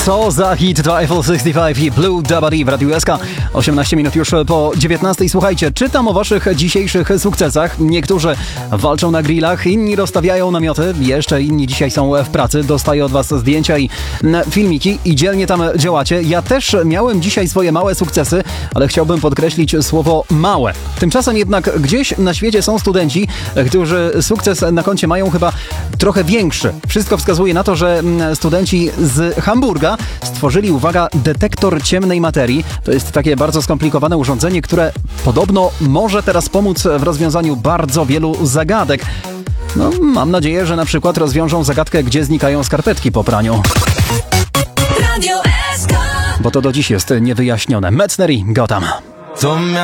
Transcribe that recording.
Co za hit to Eiffel 65 i Blue Dabadi w Radiu SK. 18 minut już po 19. Słuchajcie, czytam o waszych dzisiejszych sukcesach. Niektórzy walczą na grillach, inni rozstawiają namioty, jeszcze inni dzisiaj są w pracy. Dostaję od was zdjęcia i filmiki i dzielnie tam działacie. Ja też miałem dzisiaj swoje małe sukcesy, ale chciałbym podkreślić słowo małe. Tymczasem jednak gdzieś na świecie są studenci, którzy sukces na koncie mają chyba trochę większy. Wszystko wskazuje na to, że studenci z Hamburga stworzyli, uwaga, detektor ciemnej materii. To jest takie bardzo skomplikowane urządzenie, które podobno może teraz pomóc w rozwiązaniu bardzo wielu zagadek. No, mam nadzieję, że na przykład rozwiążą zagadkę, gdzie znikają skarpetki po praniu. Bo to do dziś jest niewyjaśnione. Metzner i Gotham.